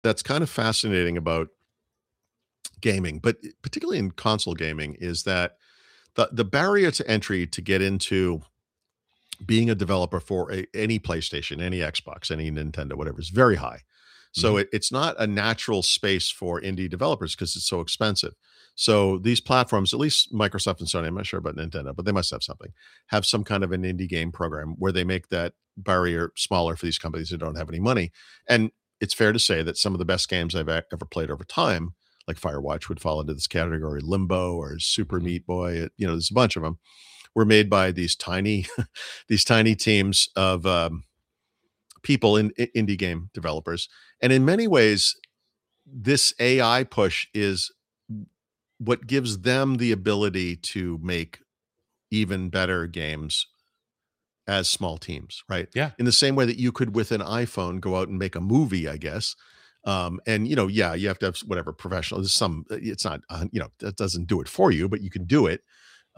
that's kind of fascinating about gaming, but particularly in console gaming, is that the barrier to entry to get into being a developer for any PlayStation, any Xbox, any Nintendo, whatever, is very high. So Mhm. it's not a natural space for indie developers because it's so expensive. So these platforms, at least Microsoft and Sony, I'm not sure about Nintendo, but they must have something, have some kind of an indie game program where they make that barrier smaller for these companies that don't have any money. And it's fair to say that some of the best games I've ever played over time, like Firewatch, would fall into this category. Limbo or Super Mhm. Meat Boy, there's a bunch of them, were made by these tiny these tiny teams of people in indie game developers. And in many ways, this AI push is what gives them the ability to make even better games as small teams, right? Yeah. In the same way that you could with an iPhone go out and make a movie, I guess. And yeah, you have to have whatever professional. There's some. It's not. That doesn't do it for you, but you can do it.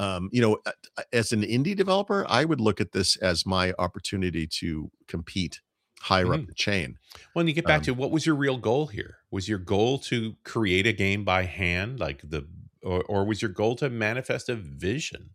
As an indie developer, I would look at this as my opportunity to compete higher up Mhm. the chain. When you get back to Um, what was your real goal here? Was your goal to create a game by hand, or was your goal to manifest a vision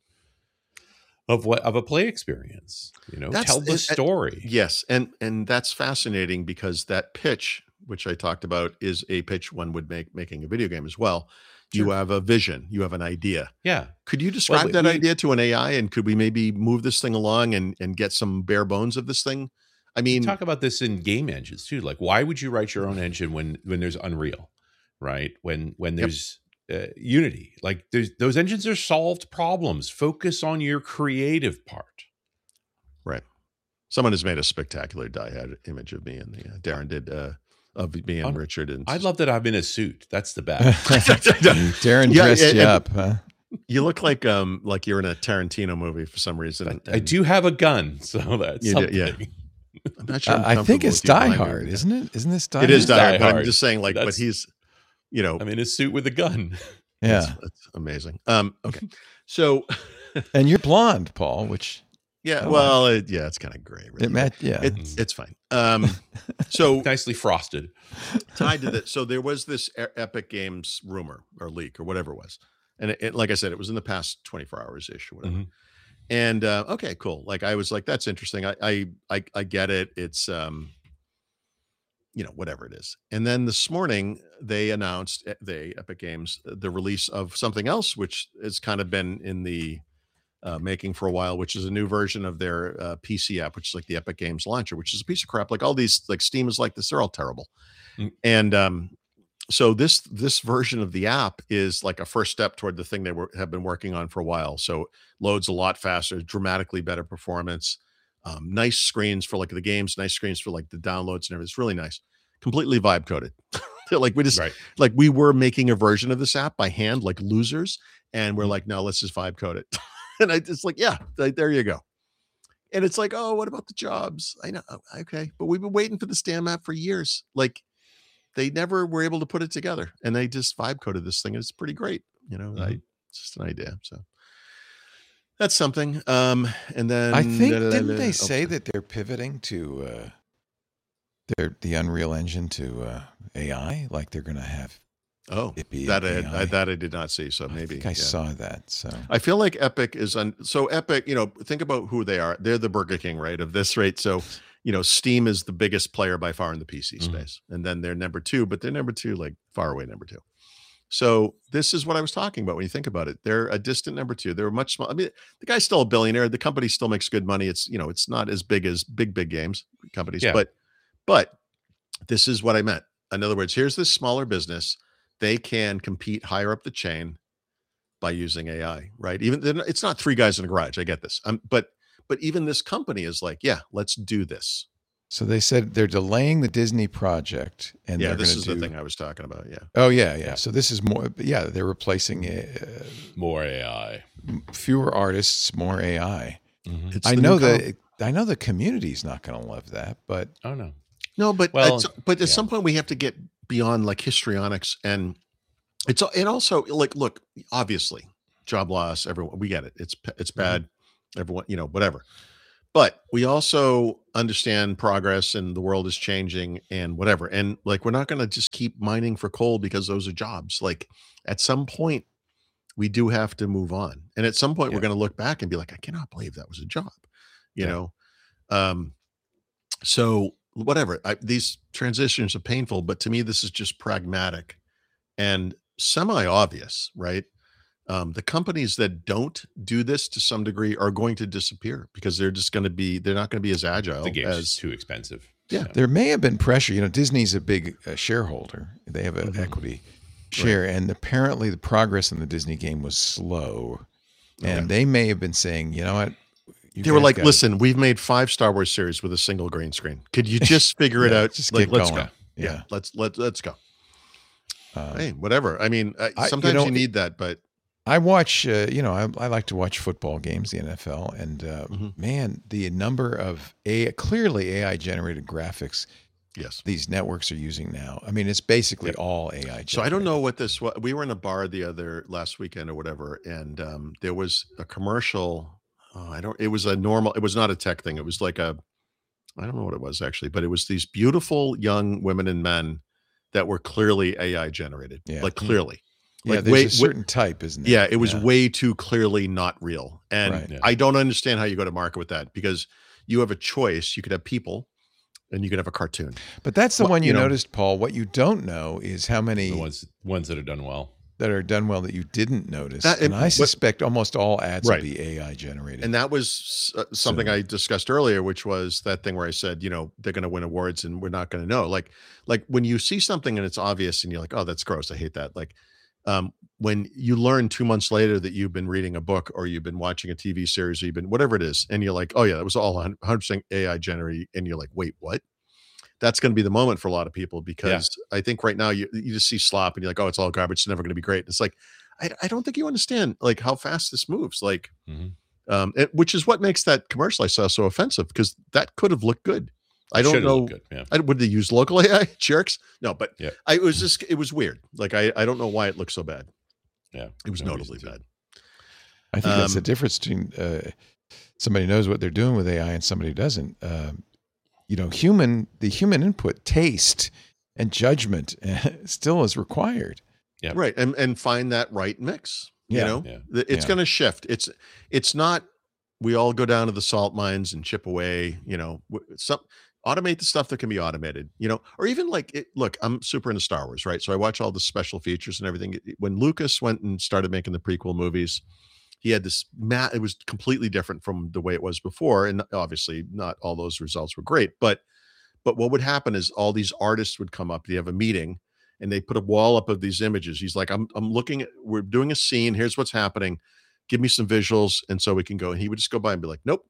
of a play experience? that's Tell the story. yes, and that's fascinating because that pitch, which I talked about, is a pitch one would make making a video game as well. You Sure. have a vision, you have an idea. Yeah. Could you Well, describe that idea to an AI, and could we maybe move this thing along and get some bare bones of this thing? I we mean, talk about this in game engines too. Like, why would you write your own engine when there's Unreal, right? When yep, there's Unity, like those engines are solved problems. Focus on your creative part. right. Someone has made a spectacular die-head image of me, and Darren did of me and Un- Richard, and I love that I'm in a suit. That's the best. Darren yeah, dressed you and up, huh? you look like you're in a Tarantino movie for some reason, I and do have a gun, so that's you do, something. yeah. I'm not sure I'm I think comfortable it's with you Die behind me Hard, right now. isn't it? Isn't this Die It is Hard? Die Hard, Die but I'm Hard. just saying, but That's he's, I'm in a suit with a gun. Yeah. that's amazing. Okay, so And you're blonde, Paul, which yeah, I like. well, it's kind of gray, really. It matched. Yeah. It's fine. So Nicely frosted. tied to that, so there was this Epic Games rumor or leak or whatever it was, and like I said, it was in the past 24 hours ish or whatever. Mhm. And okay, cool. Like I was like, that's interesting. I get it. It's whatever it is. And then this morning they announced Epic Games the release of something else, which has kind of been in the making for a while, which is a new version of their PC app, which is like the Epic Games Launcher, which is a piece of crap. Like all these, like Steam is like this; they're all terrible. Mm. And so this version of the app is like a first step toward the thing they have been working on for a while. So loads a lot faster, dramatically better performance, nice screens for like the games, nice screens for like the downloads and everything. It's really nice, completely vibe coded. Like Right. like we were making a version of this app by hand, like losers, and we're Mhm. like, no, let's just vibe code it. And I just like, yeah, there you go. And it's like, oh, what about the jobs? I know, okay, but we've been waiting for this damn app for years. Like they never were able to put it together, and they just vibe coded this thing. And it's pretty great, Mhm. it's just an idea. So that's something. And then I think didn't they oh, say that they're pivoting to the Unreal Engine to AI? Like they're going to have oh, it be that an AI. that I did not see. So I maybe think I yeah. saw that. So I feel like Epic is so Epic, think about who they are. They're the Burger King, right? Of this rate. So, Steam is the biggest player by far in the PC Mhm. space. And then they're number two, but they're number two, like far away number two. So this is what I was talking about when you think about it. They're a distant number two. They're much small. I mean, the guy's still a billionaire. The company still makes good money. It's, it's not as big as big games companies, Yeah. but this is what I meant. In other words, here's this smaller business. They can compete higher up the chain by using AI, right? Even it's not three guys in a garage. I get this. But even this company is like, yeah, let's do this. So they said they're delaying the Disney project, and Yeah, they're this going is to the do. thing I was talking about. Yeah. Oh yeah. So this is more. Yeah, they're replacing More AI. fewer artists, more AI. Mhm. It's I the know new that. I know the community's not going to love that, but Oh no. No, but Well, at yeah. some point we have to get beyond like histrionics, and also like, look, obviously job loss, everyone, we get it. It's bad. Everyone, whatever. But we also understand progress and the world is changing and whatever. And like, we're not going to just keep mining for coal because those are jobs. Like, at some point, we do have to move on. And at some point, we're Yeah. going to look back and be like, I cannot believe that was a job, you Yeah. know? So whatever, these transitions are painful, but to me, this is just pragmatic and semi-obvious, right? The companies that don't do this to some degree are going to disappear because they're not going to be as agile The game's as just too expensive. Yeah. There may have been pressure. Disney's a big shareholder. They have an Mhm. equity share, and apparently the progress in the Disney game was slow. And Okay. they may have been saying, you know what? You They were guys like, gotta- listen, we've made 5 Star Wars series with a single green screen. Could you just figure it Yeah, out? just Like, get let's going. go. Yeah. Let's go. Um, Hey, whatever. I mean, I- sometimes you know, you need that, but I watch, I like to watch football games, the NFL, and Mhm. man, the number of clearly AI generated graphics yes. these networks are using now. I mean, it's basically all AI generated. So I don't know what we were in a bar last weekend or whatever, and there was a commercial. It was not a tech thing. It was like I don't know what it was actually, but it was these beautiful young women and men that were clearly AI generated. Yeah. Like clearly. Yeah, Like, there's a certain type, isn't there? Yeah, it was way too clearly not real. And Right. Yeah. I don't understand how you go to market with that because you have a choice. You could have people and you could have a cartoon. But that's the Well, one you you know- noticed, Paul. What you don't know is how many The ones that are done well. that are done well that you didn't notice. That- and I what- suspect almost all ads Right. will be AI generated. And that was something So- I discussed earlier, which was that thing where I said, they're going to win awards and we're not going to know. Like when you see something and it's obvious and you're like, oh, that's gross. I hate that. Like when you learn 2 months later that you've been reading a book or you've been watching a TV series or you've been whatever it is, and you're like, oh yeah, that was all 100% AI generated. And you're like, wait, what? That's going to be the moment for a lot of people because I think right now you just see slop and you're like, oh, it's all garbage. It's never going to be great. It's like, I don't think you understand like how fast this moves. Like, Mhm. which is what makes that commercial I saw so offensive because that could have looked good. I don't Should've know. looked good, yeah. Would they use local AI jerks? No, but Yeah. it was weird. Like I don't know why it looked so bad. Yeah. It was No notably reason to. bad. I think that's the difference between somebody knows what they're doing with AI and somebody doesn't. The human input, taste, and judgment still is required. Yep. Right. And find that right mix. Yeah. Yeah. It's Yeah. going to shift. It's not, we all go down to the salt mines and chip away, automate the stuff that can be automated, or even look, I'm super into Star Wars, right? So I watch all the special features and everything. When Lucas went and started making the prequel movies, he had this it was completely different from the way it was before. And obviously not all those results were great, but what would happen is all these artists would come up, they have a meeting and they put a wall up of these images. He's like, I'm looking at, we're doing a scene. Here's what's happening. Give me some visuals. And so we can go. And he would just go by and be like, nope.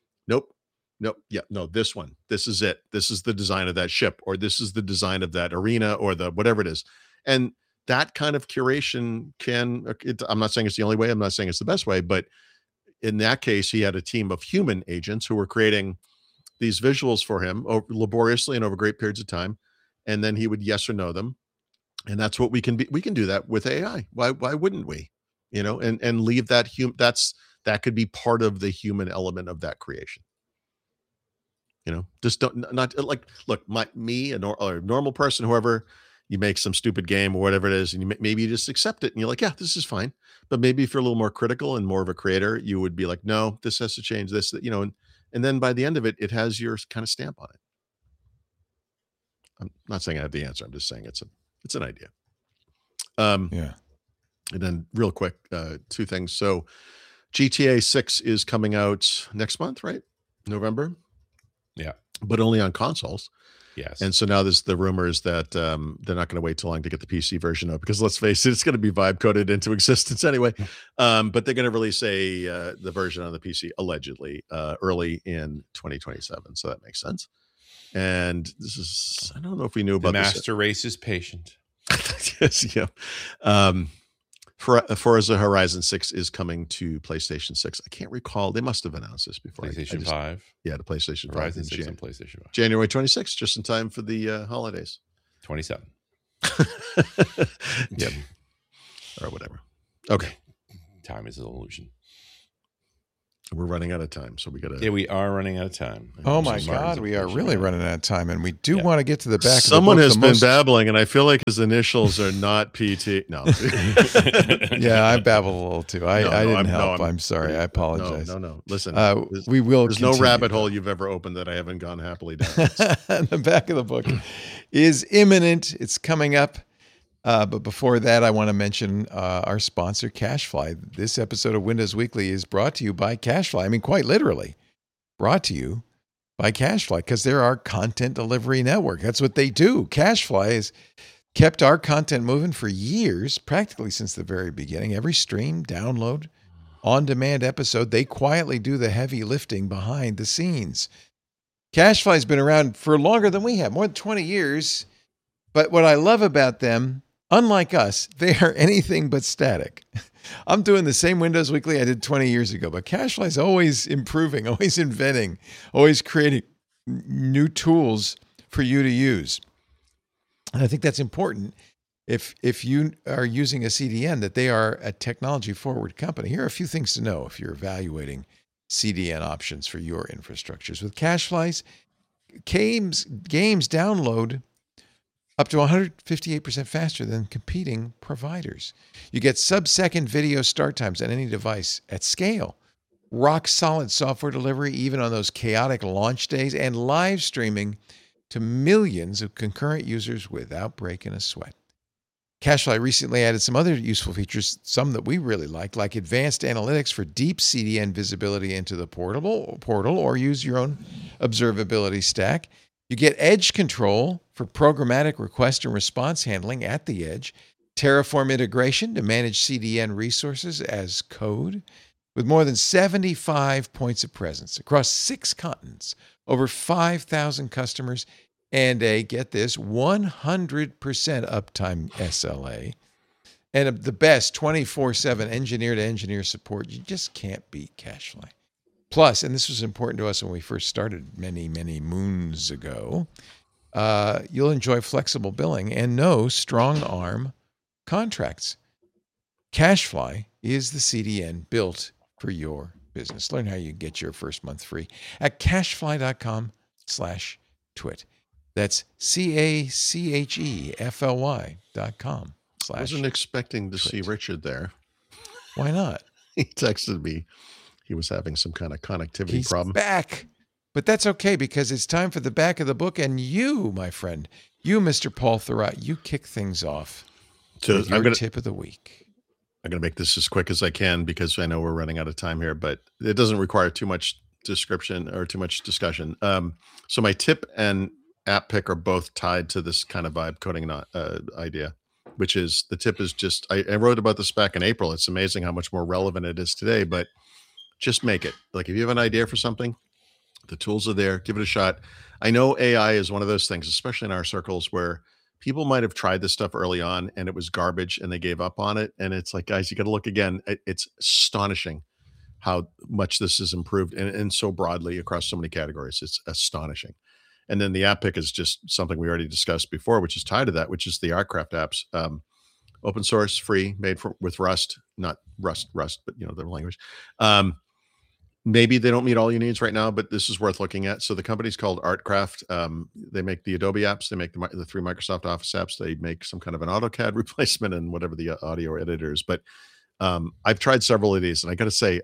Yeah, no, this one, this is it. This is the design of that ship, or this is the design of that arena or the whatever it is. And that kind of curation I'm not saying it's the only way. I'm not saying it's the best way, but in that case, he had a team of human agents who were creating these visuals for him laboriously and over great periods of time. And then he would yes or no them. And that's what we can do that with AI. Why wouldn't we, and leave that that could be part of the human element of that creation. Just not like, look, me, a normal person, whoever, you make some stupid game or whatever it is, and maybe you just accept it and you're like, yeah, this is fine. But maybe if you're a little more critical and more of a creator, you would be like, no, this has to change this, and then by the end of it, it has your kind of stamp on it. I'm not saying I have the answer. I'm just saying it's an idea. Yeah. And then real quick, 2 things. So GTA 6 is coming out next month, right? November. Yeah. But only on consoles. Yes. And so now there's the rumors that they're not going to wait too long to get the PC version up because let's face it, it's going to be vibe coded into existence anyway. But they're going to release the version on the PC allegedly early in 2027. So that makes sense. And this is, I don't know if we knew the about master race is patient. this. Yeah. Forza Horizon 6 is coming to PlayStation 6. I can't recall. They must have announced this before. PlayStation 5. Yeah, the PlayStation 5. Horizon 6 and PlayStation 5. January 26th, just in time for the holidays. 27. Yep. Or whatever. Okay. Time is an illusion. We're running out of time, so we got to. Yeah, we are running out of time. Oh my God, we are really running out of time, and we do want to get to the back. Someone of the has book, been babbling, and I feel like his initials are not PT. No. Yeah, I babbled a little too. I didn't help. I'm sorry. I apologize. No. Listen, we will. There's no rabbit hole you've ever opened that I haven't gone happily down. The back of the book is imminent. It's coming up. But before that, I want to mention our sponsor, CashFly. This episode of Windows Weekly is brought to you by CashFly. I mean, quite literally, brought to you by CashFly, because they're our content delivery network. That's what they do. CashFly has kept our content moving for years, practically since the very beginning. Every stream, download, on-demand episode, they quietly do the heavy lifting behind the scenes. CashFly's been around for longer than we have, more than 20 years. But what I love about them, unlike us, they are anything but static. I'm doing the same Windows Weekly I did 20 years ago, but CashFly is always improving, always inventing, always creating new tools for you to use. And I think that's important if you are using a CDN, that they are a technology-forward company. Here are a few things to know if you're evaluating CDN options for your infrastructures. With CashFly's games download up to 158% faster than competing providers. You get sub-second video start times on any device at scale, rock-solid software delivery even on those chaotic launch days, and live streaming to millions of concurrent users without breaking a sweat. CashFly recently added some other useful features, some that we really like advanced analytics for deep CDN visibility into the portal, or use your own observability stack. You get edge control for programmatic request and response handling at the edge, Terraform integration to manage CDN resources as code, with more than 75 points of presence across 6 continents, over 5,000 customers, and get this, 100% uptime SLA, and the best 24/7 engineer-to-engineer support. You just can't beat CashFly. Plus, and this was important to us when we first started many, many moons ago, you'll enjoy flexible billing and no strong-arm contracts. CashFly is the CDN built for your business. Learn how you can get your first month free at cashfly.com/twit. That's CACHEFLY.com/. I wasn't expecting to see Richard there. Why not? He texted me. He was having some kind of connectivity problem. He's back. But that's okay, because it's time for the back of the book. And you, my friend, you, Mr. Paul Thurrott, you kick things off with your tip of the week. I'm going to make this as quick as I can because I know we're running out of time here, but it doesn't require too much description or too much discussion. So my tip and app pick are both tied to this kind of vibe coding idea, which is the tip is just, I wrote about this back in April. It's amazing how much more relevant it is today, but just make it. Like if you have an idea for something, the tools are there, give it a shot. I know AI is one of those things, especially in our circles, where people might have tried this stuff early on and it was garbage and they gave up on it. And it's like, guys, you got to look again. It's astonishing how much this has improved and so broadly across so many categories. It's astonishing. And then the app pick is just something we already discussed before, which is tied to that, which is the Artcraft apps. Open source, free, made with Rust, not Rust, but you know, the language. Maybe they don't meet all your needs right now, but this is worth looking at. So the company's called Artcraft. They make the Adobe apps. They make the 3 Microsoft Office apps. They make some kind of an AutoCAD replacement and whatever the audio editors. But I've tried several of these, and I got to say,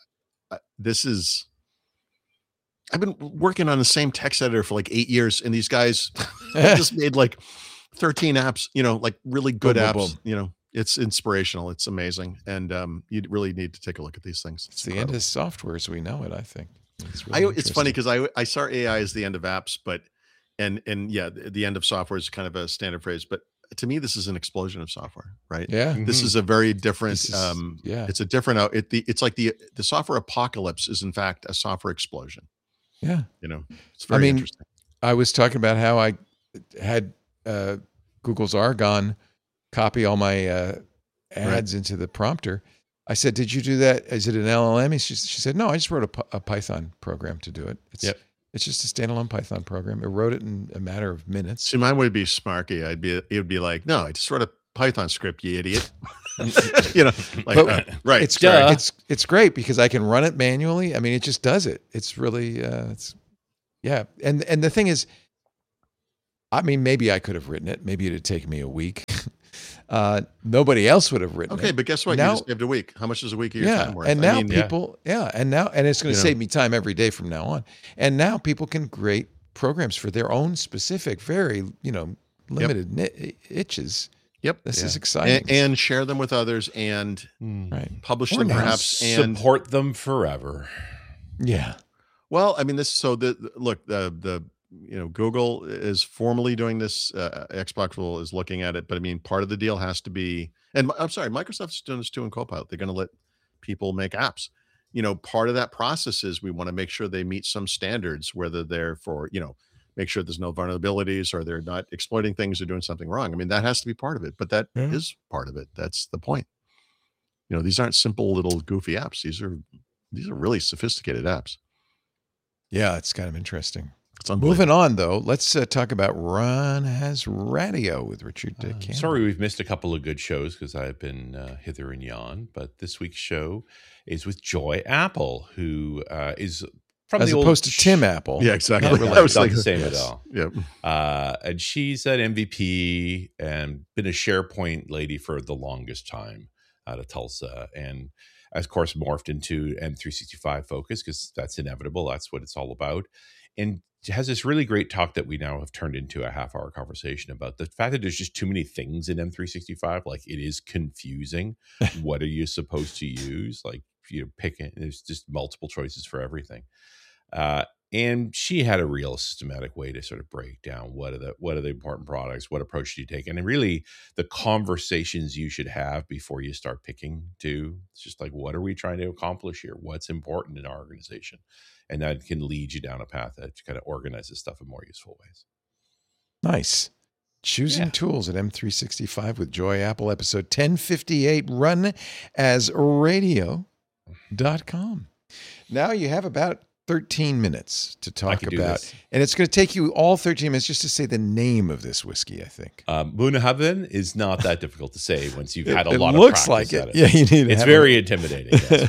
I've been working on the same text editor for like 8 years, and these guys just made like 13 apps, you know, like really good apps. You know, it's inspirational. It's amazing. And you really need to take a look at these things. It's the end of software as we know it, I think. It's funny because I saw AI as the end of apps, but and yeah, the end of software is kind of a standard phrase, but to me, this is an explosion of software, right? Yeah. This is a very different, it's a different, it's like the software apocalypse is in fact a software explosion. Yeah. You know, it's very interesting. I was talking about how I had Google's Argonne copy all my ads into the prompter. I said, did you do that? Is it an LLM? She said, no, I just wrote a Python program to do it. It's just a standalone Python program. I wrote it in a matter of minutes. See, mine would be Sparky. It would be like, no, I just wrote a Python script, you idiot. You know, like, right. It's great. It's great because I can run it manually. I mean, it just does it. It's really, yeah. And the thing is, I mean, maybe I could have written it. Maybe it'd taken me a week. Nobody else would have written it. Okay, but guess what? Now, you just saved a week. How much is a week of your time worth? And now people, and it's going to save me time every day from now on. And now people can create programs for their own specific, very, limited itches. Yep. This is exciting. And share them with others and publish them perhaps and support them forever. Yeah. Well, I mean, Google is formally doing this. Xbox is looking at it, but I mean, part of the deal has to be, and I'm sorry, Microsoft's doing this too in Copilot. They're going to let people make apps. Part of that process is we want to make sure they meet some standards, whether they're for, make sure there's no vulnerabilities or they're not exploiting things or doing something wrong. I mean, that has to be part of it, but that is part of it. That's the point. These aren't simple little goofy apps. These are really sophisticated apps. Yeah, it's kind of interesting. Moving on, though, let's talk about Ron Has Radio with Richard Campbell. Sorry, we've missed a couple of good shows because I've been hither and yon. But this week's show is with Joy Apple, who is from as the opposed to Tim Apple. Yeah, exactly. I was not the same at all. Yeah. And she's an MVP and been a SharePoint lady for the longest time out of Tulsa, and of course morphed into M365 focus because that's inevitable. That's what it's all about. And has this really great talk that we now have turned into a half-hour conversation about the fact that there's just too many things in M365. Like, it is confusing. What are you supposed to use? Like, pick it. There's just multiple choices for everything. And she had a real systematic way to sort of break down what are the important products, what approach do you take, and really the conversations you should have before you start picking too. It's just like, what are we trying to accomplish here? What's important in our organization? And that can lead you down a path that kind of organizes stuff in more useful ways. Nice. Choosing tools at M365 with Joy Apple, episode 1058, run as radio.com. Now you have about 13 minutes to talk about, and it's going to take you all 13 minutes just to say the name of this whiskey, I think. Bunnahabhain is not that difficult to say once you've had a lot of practice. It looks like it. Yeah, you need. It's very intimidating. Yes,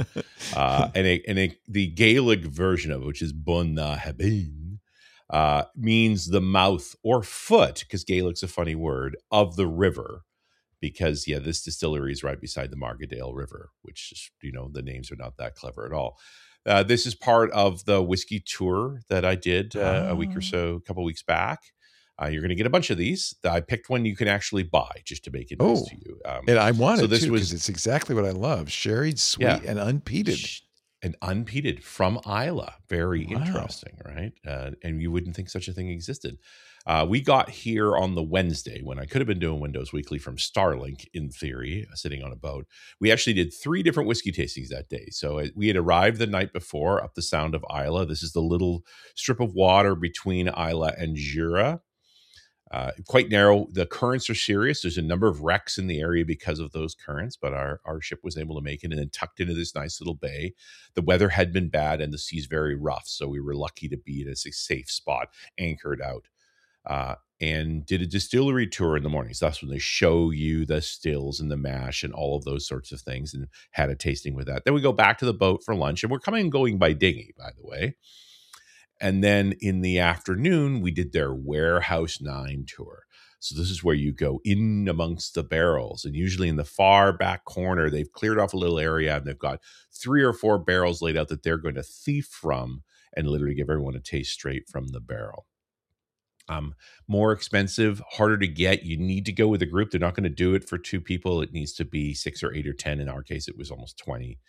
the Gaelic version of it, which is Bunnahabhain, means the mouth or foot, because Gaelic's a funny word, of the river. Because this distillery is right beside the Margadale River, which the names are not that clever at all. This is part of the whiskey tour that I did a couple weeks back. You're going to get a bunch of these. I picked one you can actually buy just to make it nice to you. And I wanted to because it's exactly what I love. Sherried, sweet, and unpeated. And unpeated from Islay. Very interesting, right? And you wouldn't think such a thing existed. We got here on the Wednesday when I could have been doing Windows Weekly from Starlink, in theory, sitting on a boat. We actually did 3 different whiskey tastings that day. So we had arrived the night before up the Sound of Islay. This is the little strip of water between Islay and Jura. Quite narrow. The currents are serious. There's a number of wrecks in the area because of those currents, but our ship was able to make it and then tucked into this nice little bay. The weather had been bad and the sea's very rough, so we were lucky to be in a safe spot, anchored out. And did a distillery tour in the mornings. That's when they show you the stills and the mash and all of those sorts of things, and had a tasting with that. Then we go back to the boat for lunch, and we're coming and going by dinghy, by the way. And then in the afternoon, we did their Warehouse 9 tour. So this is where you go in amongst the barrels, and usually in the far back corner, they've cleared off a little area and they've got 3 or 4 barrels laid out that they're going to thief from and literally give everyone a taste straight from the barrel. More expensive, harder to get. You need to go with a group. They're not going to do it for 2 people. It needs to be 6 or 8 or 10. In our case, it was almost 20.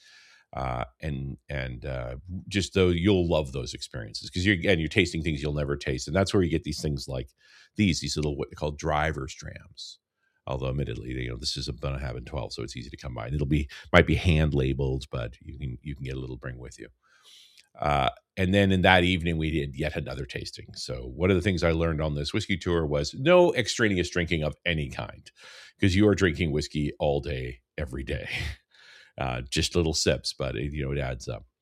Just though you'll love those experiences because you're tasting things you'll never taste. And that's where you get these things like these little, what they call driver's drams. Although admittedly, this is a Bunnahabhain 12, so it's easy to come by. And might be hand labeled, but you can get a little bring with you. And then in that evening, we did yet another tasting. So one of the things I learned on this whiskey tour was no extraneous drinking of any kind, because you are drinking whiskey all day, every day. Just little sips, but it adds up.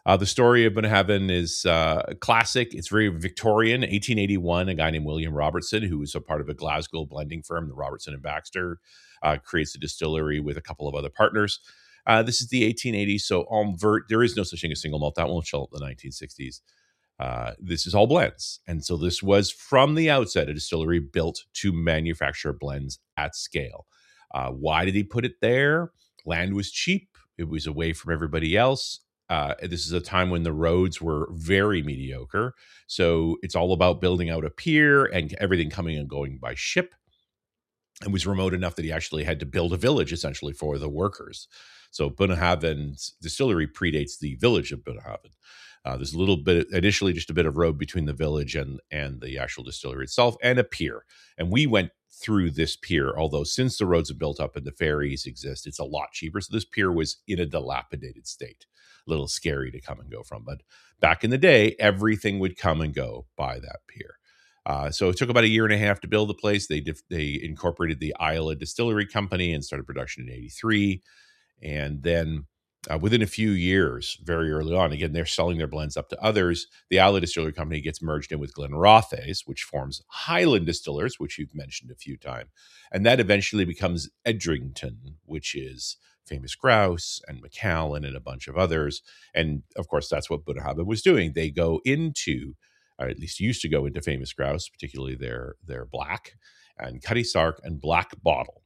The story of Bunnahabhain is classic. It's very Victorian. 1881, a guy named William Robertson, who was a part of a Glasgow blending firm, the Robertson and Baxter, creates a distillery with a couple of other partners. This is the 1880s, so there is no such thing as single malt. That won't show up in the 1960s. This is all blends. And so this was, from the outset, a distillery built to manufacture blends at scale. Why did he put it there? Land was cheap. It was away from everybody else. This is a time when the roads were very mediocre. So it's all about building out a pier and everything coming and going by ship. It was remote enough that he actually had to build a village, essentially, for the workers. So Bunnahabhain's distillery predates the village of Bunnahabhain. There's a little bit, initially just a bit of road between the village and the actual distillery itself, and a pier. And we went through this pier, although since the roads have built up and the ferries exist, it's a lot cheaper. So this pier was in a dilapidated state, a little scary to come and go from. But back in the day, everything would come and go by that pier. So it took about a year and a half to build the place. They incorporated the Islay Distillery Company and started production in 1983. And then within a few years, very early on, again, they're selling their blends up to others. The Islay Distillery Company gets merged in with Glenrothes, which forms Highland Distillers, which you've mentioned a few times. And that eventually becomes Edrington, which is Famous Grouse and Macallan and a bunch of others. And of course, that's what Bunnahabhain was doing. They go into, or at least used to go into Famous Grouse, particularly their black, and Cutty Sark and Black Bottle.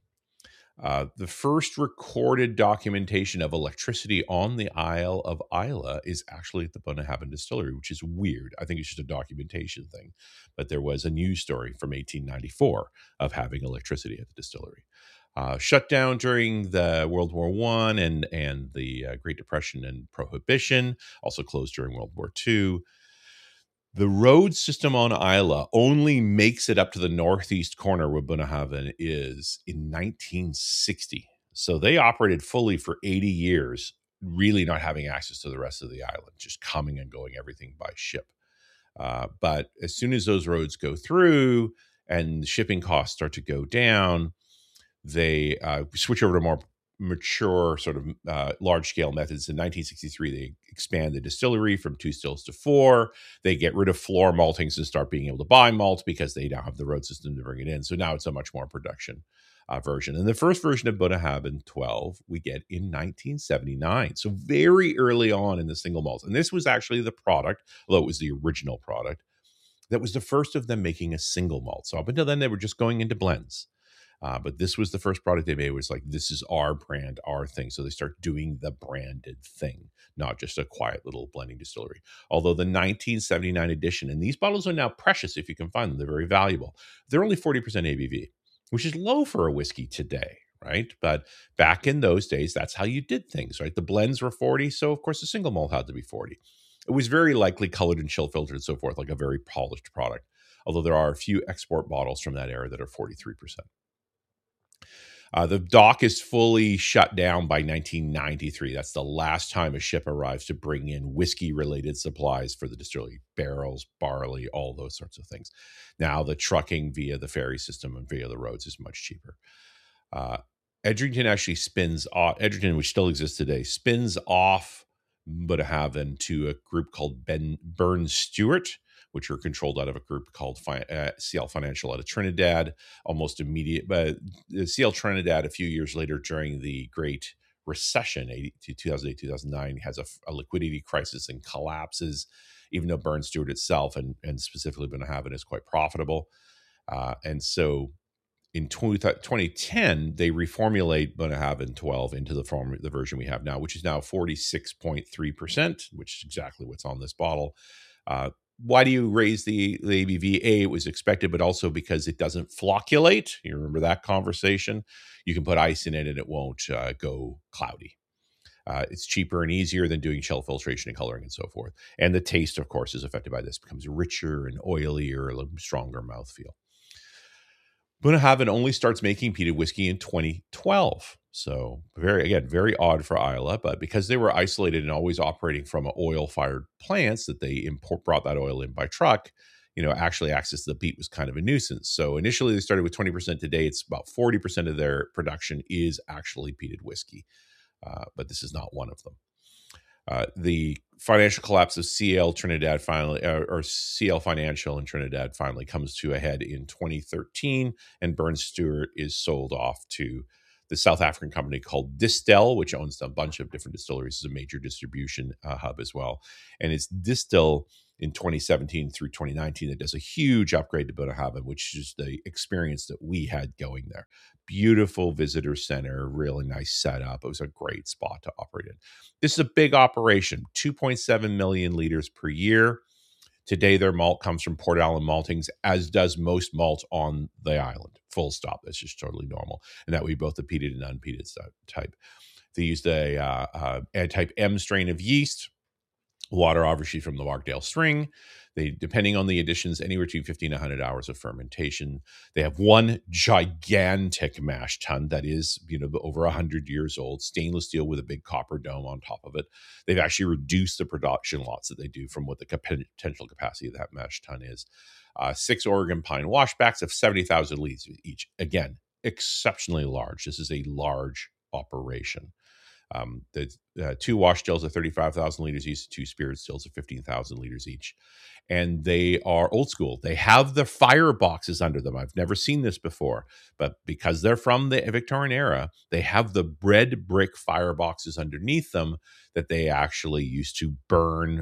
The first recorded documentation of electricity on the Isle of Islay is actually at the Bunnahabhain Distillery, which is weird. I think it's just a documentation thing. But there was a news story from 1894 of having electricity at the distillery. Shut down during the World War I and the Great Depression and Prohibition, also closed during World War II. The road system on Islay only makes it up to the northeast corner where Bunnahabhain is in 1960. So they operated fully for 80 years, really not having access to the rest of the island, just coming and going everything by ship. But as soon as those roads go through and shipping costs start to go down, they switch over to more mature sort of large-scale methods. In 1963, they expand the distillery from 2 stills to 4. They get rid of floor maltings and start being able to buy malt because they now have the road system to bring it in. So now it's a much more production version. And the first version of Bunnahabhain 12 we get in 1979. So very early on in the single malt. And this was actually the product, although it was the original product, that was the first of them making a single malt. So up until then, they were just going into blends. But this was the first product they made. It was like, this is our brand, our thing. So they start doing the branded thing, not just a quiet little blending distillery. Although the 1979 edition, and these bottles are now precious if you can find them, they're very valuable. They're only 40% ABV, which is low for a whiskey today, right? But back in those days, that's how you did things, right? The blends were 40, so of course the single malt had to be 40. It was very likely colored and chill filtered and so forth, like a very polished product. Although there are a few export bottles from that era that are 43%. The dock is fully shut down by 1993. That's the last time a ship arrives to bring in whiskey-related supplies for the distillery, barrels, barley, all those sorts of things. Now the trucking via the ferry system and via the roads is much cheaper. Edrington actually spins off, Edrington, which still exists today, spins off Bunnahabhain to a group called Burns Stewart, which are controlled out of a group called CL Financial out of Trinidad. Almost immediate, but CL Trinidad a few years later during the Great Recession, 2008, 2009, has a liquidity crisis and collapses, even though Burns Stewart itself and specifically Bunnahabhain is quite profitable. And so in 2010, they reformulate Bunnahabhain 12 into the version we have now, which is now 46.3%, which is exactly what's on this bottle. Why do you raise the ABV? A, it was expected, but also because it doesn't flocculate. You remember that conversation? You can put ice in it and it won't go cloudy. It's cheaper and easier than doing shell filtration and coloring and so forth. And the taste, of course, is affected by this. It becomes richer and oilier, a little stronger mouthfeel. Bunnahabhain only starts making peated whiskey in 2012. So very odd for Islay, but because they were isolated and always operating from oil-fired plants that they brought that oil in by truck, actually access to the peat was kind of a nuisance. So initially they started with 20%. Today it's about 40% of their production is actually peated whiskey, but this is not one of them. The financial collapse of CL Trinidad finally, or CL Financial in Trinidad finally comes to a head in 2013, and Burns Stewart is sold off to the South African company called Distel, which owns a bunch of different distilleries. It's a major distribution hub as well. And it's Distel in 2017 through 2019 that does a huge upgrade to Bunnahabhain, which is the experience that we had going there. Beautiful visitor center, really nice setup. It was a great spot to operate in. This is a big operation, 2.7 million liters per year. Today, their malt comes from Port Allen Maltings, as does most malt on the island. Full stop. That's just totally normal. And that would be both the peated and unpeated type. They used a type M strain of yeast, water obviously from the Markdale String. They, depending on the additions, anywhere between 50 and 100 hours of fermentation. They have one gigantic mash tun that is, over 100 years old, stainless steel with a big copper dome on top of it. They've actually reduced the production lots that they do from what the potential capacity of that mash tun is. 6 Oregon pine washbacks of 70,000 liters each. Again, exceptionally large. This is a large operation. The 2 wash stills of 35,000 liters each, 2 spirit stills of 15,000 liters each. And they are old school. They have the fire boxes under them. I've never seen this before, but because they're from the Victorian era, they have the red brick fire boxes underneath them that they actually used to burn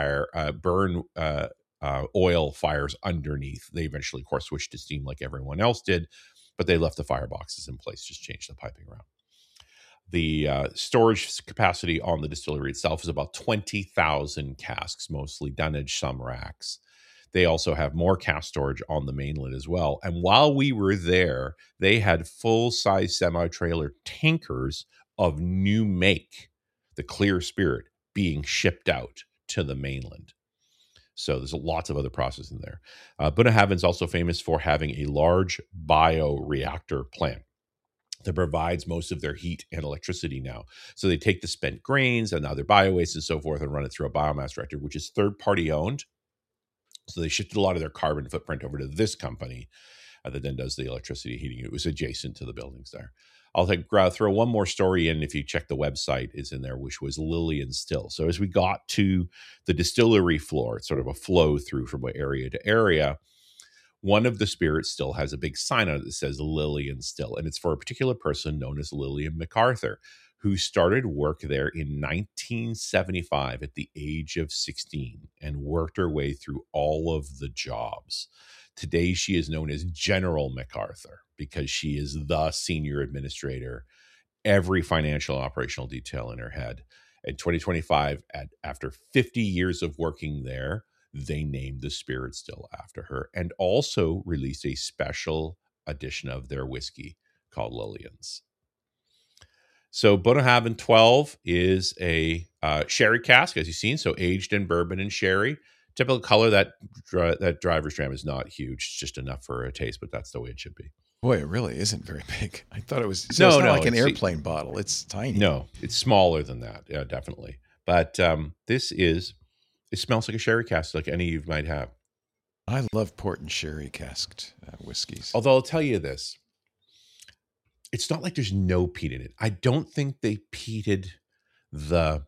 oil fires underneath. They eventually, of course, switched to steam like everyone else did, but they left the fire boxes in place, just changed the piping around. The storage capacity on the distillery itself is about 20,000 casks, mostly dunnage, some racks. They also have more cask storage on the mainland as well. And while we were there, they had full-size semi-trailer tankers of new make, the Clear Spirit, being shipped out to the mainland. So there's lots of other processing there. Bunnahabhain's also famous for having a large bioreactor plant that provides most of their heat and electricity now. So they take the spent grains and other biowaste and so forth and run it through a biomass reactor, which is third-party owned. So they shifted a lot of their carbon footprint over to this company that then does the electricity heating. It was adjacent to the buildings there. I'll throw one more story in. If you check the website, it's in there, which was Lillian Still. So as we got to the distillery floor, it's sort of a flow through from area to area. One of the spirits still has a big sign on it that says Lillian Still, and it's for a particular person known as Lillian MacArthur, who started work there in 1975 at the age of 16 and worked her way through all of the jobs. Today, she is known as General MacArthur because she is the senior administrator, every financial and operational detail in her head. In 2025, after 50 years of working there, they named the spirit still after her and also released a special edition of their whiskey called Lillian's. So Bunnahabhain 12 is a sherry cask, as you've seen, so aged in bourbon and sherry. Typical color, that driver's dram is not huge. It's just enough for a taste, but that's the way it should be. Boy, it really isn't very big. I thought it was it's not like an airplane bottle. It's tiny. No, it's smaller than that, yeah, definitely. But it smells like a sherry cask, like any you might have. I love port and sherry casked whiskeys. Although I'll tell you this, it's not like there's no peat in it. I don't think they peated the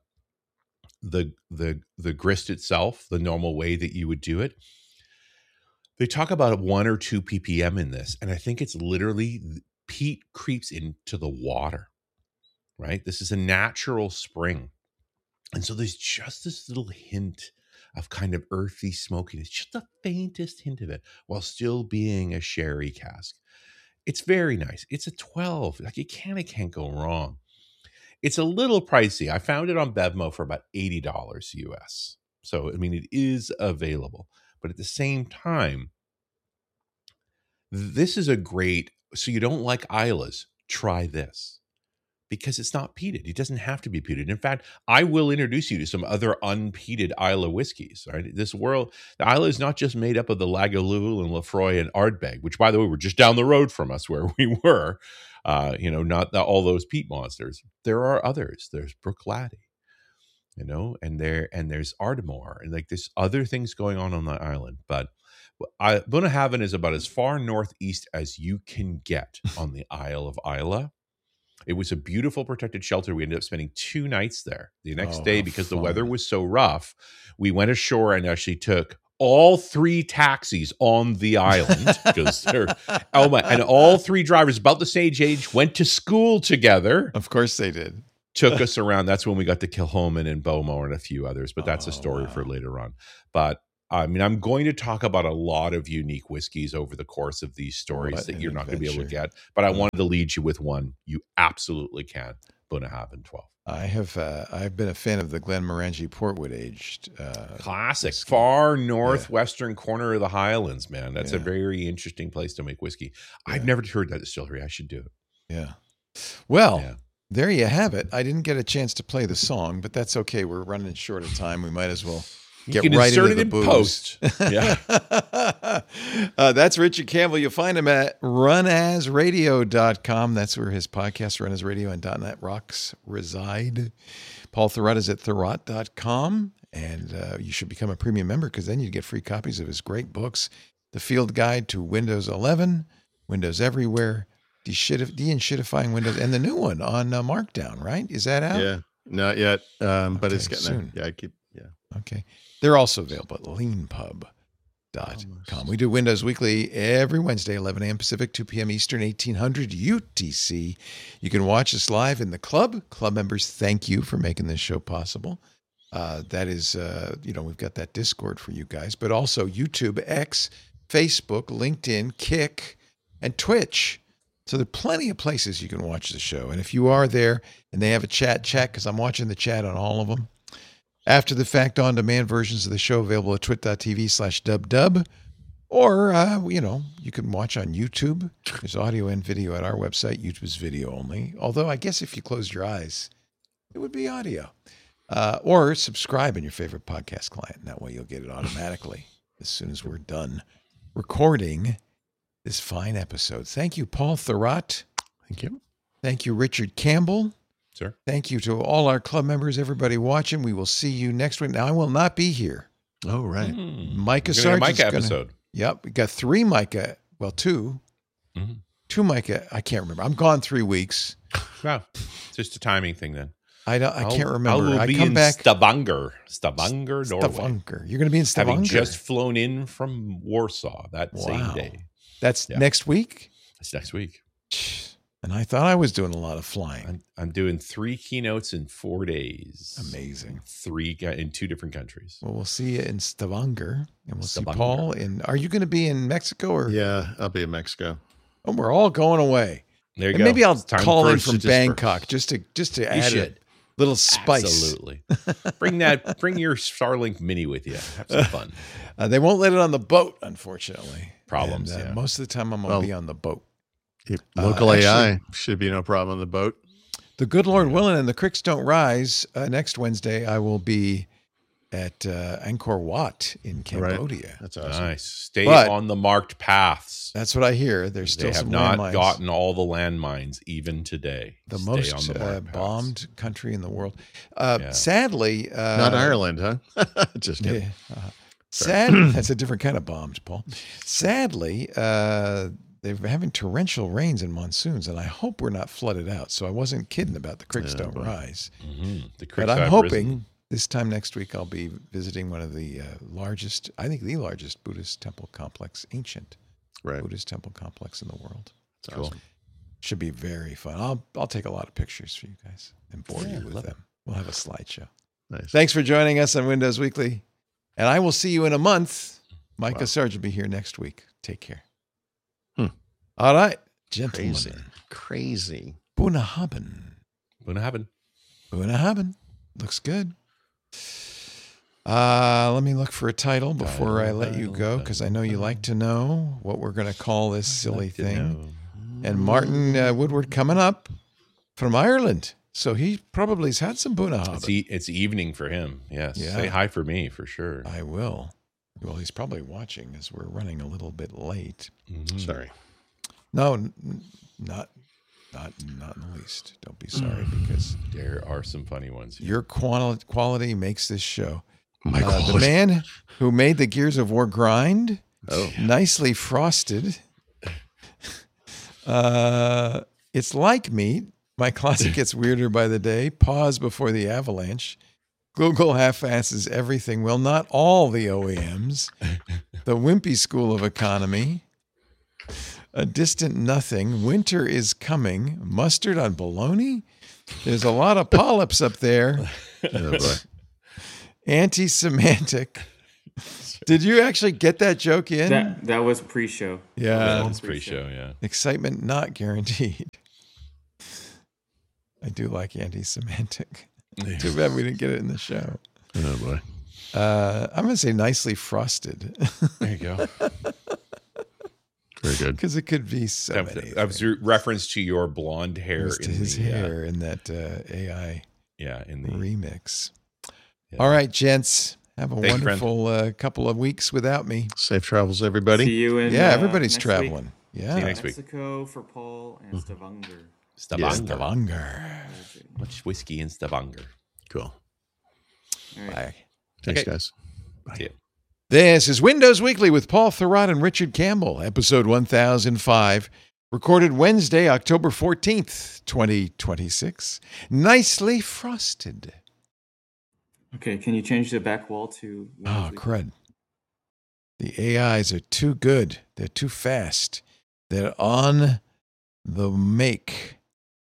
grist itself the normal way that you would do it. They talk about 1 or 2 ppm in this, and I think it's literally peat creeps into the water, right? This is a natural spring. And so there's just this little hint of kind of earthy smokiness, just the faintest hint of it, while still being a sherry cask. It's very nice. It's a 12. Like, it can't go wrong. It's a little pricey. I found it on Bevmo for about $80 US. So, I mean, it is available. But at the same time, this is a great, so you don't like Islas, try this. Because it's not peated. It doesn't have to be peated. In fact, I will introduce you to some other unpeated Islay whiskeys. Right? The Islay is not just made up of the Lagavulin and Lefroy and Ardbeg, which, by the way, were just down the road from us where we were. Not all those peat monsters. There are others. There's Bruichladdich, and there's Ardmore, and like there's other things going on the island. But Bunnahabhain is about as far northeast as you can get on the Isle of Islay. It was a beautiful protected shelter. We ended up spending 2 nights there. The next Oh, day, how because the fun. weather was so rough, we went ashore and actually took all 3 taxis on the island because they're and all 3 drivers about the same age went to school together. Of course they did. Took us around. That's when we got to Kilchoman and Beaumont and a few others, but that's a story for later on. But I mean, I'm going to talk about a lot of unique whiskeys over the course of these stories that you're not going to be able to get. But I wanted to lead you with one you absolutely can. Bunnahabhain 12. I've been a fan of the Glenmorangie Portwood aged classic, whiskey. far northwestern corner of the Highlands, man. That's a very interesting place to make whiskey. I've never toured that distillery. I should do it. Yeah. Well, there you have it. I didn't get a chance to play the song, but that's okay. We're running short of time. We might as well get right into the booze. Post. Yeah. That's Richard Campbell. You'll find him at runasradio.com. That's where his podcast, Run As Radio and .NET Rocks reside. Paul Thurrott is at thurrott.com. And you should become a premium member because then you get free copies of his great books, The Field Guide to Windows 11, Windows Everywhere, de-enshittifying Windows, and the new one on Markdown, right? Is that out? Yeah, not yet, but it's getting soon. there. Okay. They're also available at leanpub.com. We do Windows Weekly every Wednesday, 11 a.m. Pacific, 2 p.m. Eastern, 1800 UTC. You can watch us live in the club. Club members, thank you for making this show possible. That is, we've got that Discord for you guys, but also YouTube, X, Facebook, LinkedIn, Kick, and Twitch. So there are plenty of places you can watch the show. And if you are there and they have a chat, because I'm watching the chat on all of them. After the fact, on-demand versions of the show available at twit.tv/dubdub. Or, you can watch on YouTube. There's audio and video at our website. YouTube's video only. Although I guess if you closed your eyes, it would be audio. Or subscribe in your favorite podcast client. That way you'll get it automatically as soon as we're done recording this fine episode. Thank you, Paul Thurrott. Thank you. Thank you, Richard Campbell. Sir. Thank you to all our club members, everybody watching. We will see you next week. Now, I will not be here. Oh, right. Micah Sargent's episode. Yep. We got 3 Micah. Well, 2. Mm-hmm. 2 Micah. I can't remember. I'm gone 3 weeks. Wow. It's just a timing thing then. I can't remember. I will be in Stavanger, Norway. Stavanger. You're going to be in Stavanger? Having just flown in from Warsaw that same day. That's next week? That's next week. And I thought I was doing a lot of flying. I'm doing 3 keynotes in 4 days. Amazing. 3 in 2 different countries. Well, we'll see you in Stavanger. And we'll see Paul in... Are you going to be in Mexico? Or? Yeah, I'll be in Mexico. Oh, we're all going away. There you go. Maybe I'll call in from Bangkok just to add a little spice. Absolutely. Bring your Starlink Mini with you. Have some fun. They won't let it on the boat, unfortunately. Problems, And, most of the time I'm going to be on the boat. Local AI should be no problem on the boat. The good Lord willing and the creeks don't rise. Next Wednesday, I will be at Angkor Wat in Cambodia. Right. That's awesome. Nice. Stay on the marked paths. That's what I hear. There's still some landmines. They have not gotten all the landmines even today. The most bombed country in the world. Sadly, not Ireland, huh? Just kidding. That's a different kind of bombed, Paul. Sadly, they're having torrential rains and monsoons, and I hope we're not flooded out. So I wasn't kidding about the creeks don't rise. Mm-hmm. But I'm hoping this time next week I'll be visiting one of the largest, I think the largest Buddhist temple complex, ancient Buddhist temple complex in the world. That's cool. Awesome. Should be very fun. I'll take a lot of pictures for you guys and bore you with them. We'll have a slideshow. Nice. Thanks for joining us on Windows Weekly. And I will see you in a month. Micah Sargent will be here next week. Take care. All right, gentlemen. Crazy. Bunnahabhain. Looks good. Let me look for a title before I let you go, because I know you like to know what we're going to call this silly thing. And Martin Woodward coming up from Ireland. So he probably has had some Bunnahabhain. It's evening for him. Yes. Yeah. Say hi for me for sure. I will. Well, he's probably watching as we're running a little bit late. Mm-hmm. Sorry. No, not in the least. Don't be sorry, because there are some funny ones here. Your quality makes this show. The man who made the Gears of War grind, nicely frosted. It's like meat. My closet gets weirder by the day. Pause before the avalanche. Google half-asses everything. Well, not all the OEMs. The wimpy school of economy. A distant nothing. Winter is coming. Mustard on bologna? There's a lot of polyps up there. Oh, boy. Anti-semantic. Did you actually get that joke in? That was pre-show. Yeah. That was pre-show, yeah. Excitement not guaranteed. I do like anti-semantic. Too bad we didn't get it in the show. Oh, boy. I'm going to say nicely frosted. There you go. Very good. Because it could be so many. That was a reference to your blonde hair. To his hair in that AI in the remix. Yeah. All right, gents. Have a wonderful couple of weeks without me. Safe travels, everybody. See you in everybody's traveling. Week. Yeah. See you next week. Mexico for Paul and Stavanger. Stavanger. Much whiskey in Stavanger. Cool. Right. Bye. Thanks, guys. Bye. See you. This is Windows Weekly with Paul Thurrott and Richard Campbell, episode 1005, recorded Wednesday, October 14th, 2026. Nicely frosted. Okay, can you change the back wall to... Oh, crud. The AIs are too good. They're too fast. They're on the make.